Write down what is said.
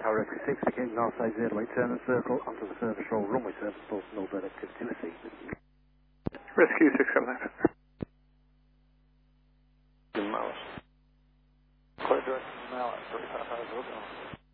Tower Rescue 6, again, Northside 08, turn and circle onto the service roll, runway service, both no bird activity received. Rescue 6 coming up. Mallet. Clear direct Mallet, 3550.